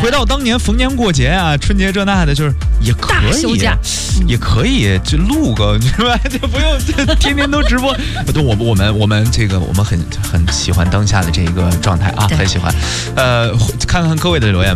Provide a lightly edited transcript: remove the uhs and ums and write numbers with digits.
回到当年逢年过节啊，春节这那的，就是也可以， 大休假也可以就录个，是吧？就不用天天都直播。对，我们这个我们很喜欢当下的这个状态啊，很喜欢。看看各位的留言。